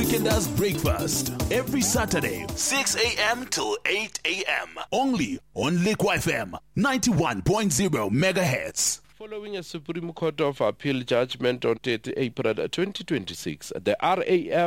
Weekenders Breakfast. Every Saturday, 6 a.m. till 8 a.m. Only on Liquid FM 91.0 megahertz. Following a Supreme Court of Appeal judgment on 30 April 2026, the RAF